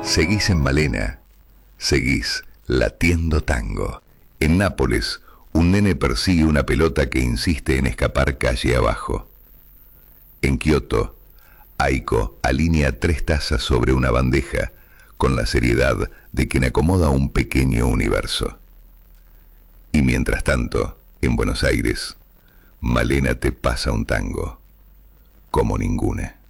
Seguís en Malena. Seguís latiendo tango. En Nápoles, un nene persigue una pelota que insiste en escapar calle abajo. En Kioto, Aiko alinea 3 tazas sobre una bandeja con la seriedad de quien acomoda un pequeño universo. Y mientras tanto, en Buenos Aires, Malena te pasa un tango como ninguna.